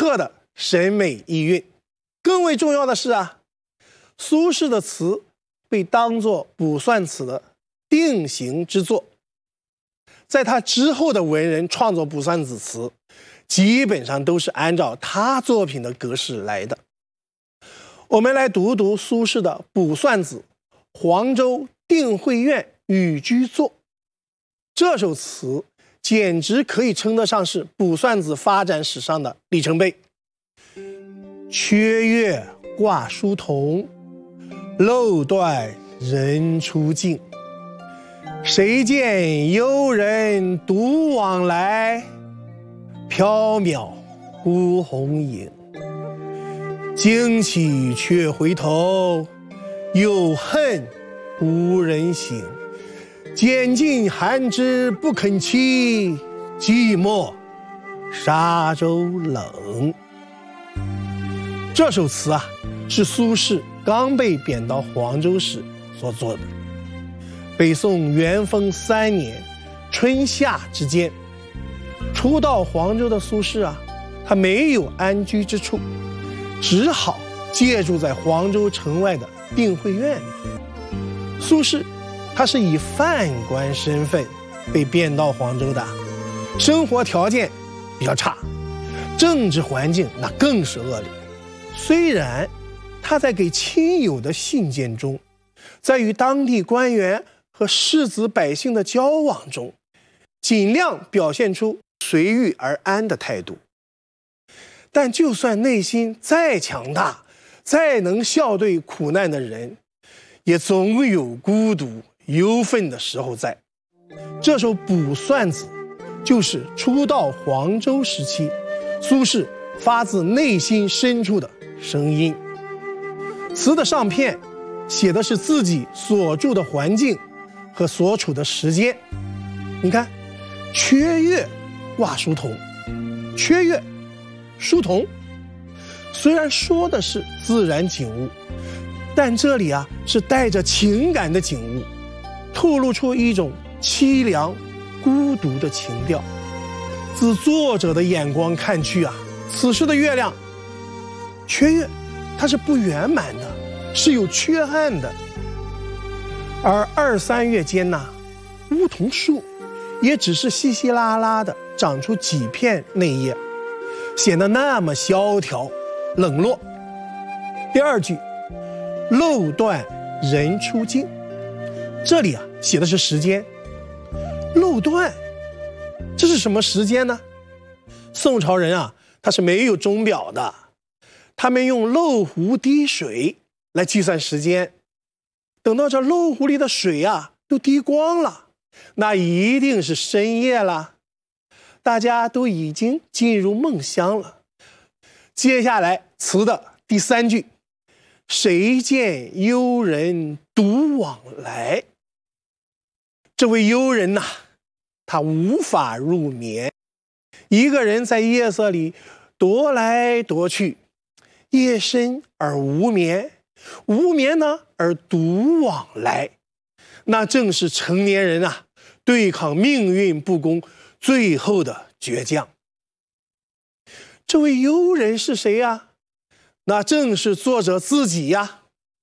特的审美意蕴。更为重要的是啊，苏轼的词被当作卜算词的定型之作。在他之后的文人创作卜算子词，基本上都是按照他作品的格式来的。我们来读读苏轼的《卜算子·黄州定慧院寓居作》。这首词简直可以称得上是卜算子发展史上的里程碑。缺月挂疏桐，漏断人初静。谁见幽人独往来，缥缈孤鸿影。惊起却回头，有恨无人省。拣尽寒枝不肯栖，寂寞沙洲冷。这首词啊，是苏轼刚被贬到黄州时所作的。北宋元丰3年春夏之间，初到黄州的苏轼啊，他没有安居之处，只好借住在黄州城外的定慧院里。苏轼他是以犯官身份被贬到黄州的，生活条件比较差，政治环境那更是恶劣。虽然他在给亲友的信件中，在与当地官员和士子百姓的交往中，尽量表现出随遇而安的态度，但就算内心再强大，再能笑对苦难的人，也总有孤独忧愤的时候在。这首《卜算子》就是初到黄州时期苏轼发自内心深处的声音。词的上片写的是自己所住的环境和所处的时间。你看，缺月挂疏桐，缺月疏桐，虽然说的是自然景物，但这里啊是带着情感的景物，透露出一种凄凉孤独的情调。自作者的眼光看去啊，此时的月亮缺月，它是不圆满的，是有缺憾的。而2、3月间呢，梧桐树也只是稀稀拉拉的长出几片嫩叶，显得那么萧条冷落。第2句，漏断人初静，这里啊写的是时间。漏断，这是什么时间呢？宋朝人啊，他是没有钟表的，他们用漏壶滴水来计算时间。等到这漏壶里的水啊都滴光了，那一定是深夜了，大家都已经进入梦乡了。接下来词的第3句，谁见幽人独往来。这位幽人呐，他无法入眠，一个人在夜色里踱来踱去，夜深而无眠，无眠呢而独往来。那正是成年人啊对抗命运不公最后的倔强。这位幽人是谁呀？那正是作者自己呀。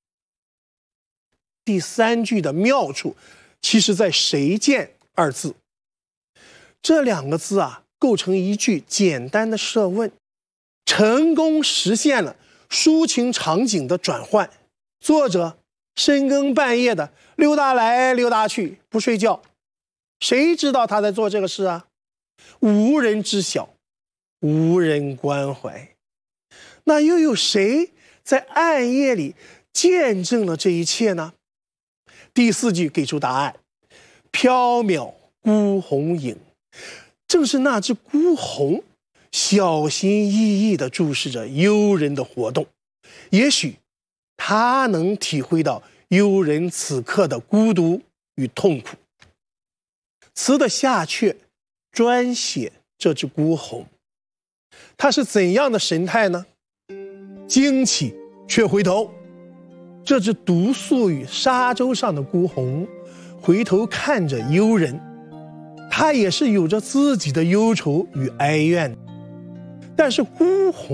第3句的妙处其实在谁见2字，这2个字啊构成一句简单的设问，成功实现了抒情场景的转换。作者深更半夜的溜达来溜达去，不睡觉，谁知道他在做这个事啊？无人知晓，无人关怀。那又有谁在暗夜里见证了这一切呢？第4句给出答案，缥缈孤鸿影。正是那只孤鸿小心翼翼地注视着幽人的活动，也许他能体会到幽人此刻的孤独与痛苦。词的下阙专写这只孤鸿，它是怎样的神态呢？惊起却回头，这只独宿于沙洲上的孤鸿回头看着幽人，他也是有着自己的忧愁与哀怨，但是孤鸿